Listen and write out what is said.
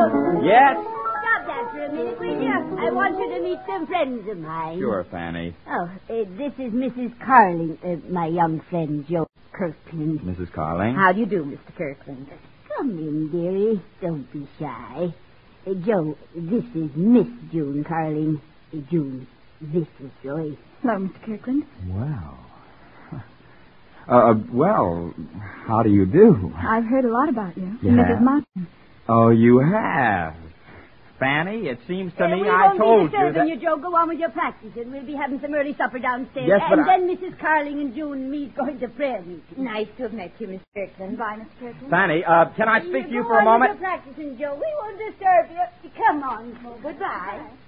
Joe! Yes? Stop that for a minute, will you? I want you to meet some friends of mine. Sure, Fanny. Oh, this is Mrs. Carling, my young friend, Joe Kirkland. Mrs. Carling? How do you do, Mr. Kirkland? Come in, dearie. Don't be shy. Joe, this is Miss June Carling. June, this is Joyce. Hello, Mr. Kirkland. Well. Well, how do you do? I've heard a lot about you. Yeah? Mrs. Martin. Oh, you have? Fanny, it seems to me I told you that... you, Joe. Go on with your practicing. We'll be having some early supper downstairs. Yes, but then Mrs. Carling and June and me's going to prayer meeting. Nice to have met you, Miss Kirkland. Bye, Miss Kirkland. Fanny, can I speak to you for a moment? Go on with your practicing, Joe. We won't disturb you. Come on, Joe. Goodbye.